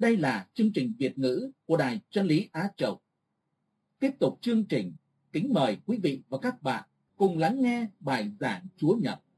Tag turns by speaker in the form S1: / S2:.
S1: Đây là chương trình Việt ngữ của Đài Chân lý Á Châu. Tiếp tục chương trình, kính mời quý vị và các bạn cùng lắng nghe bài giảng Chúa Nhật.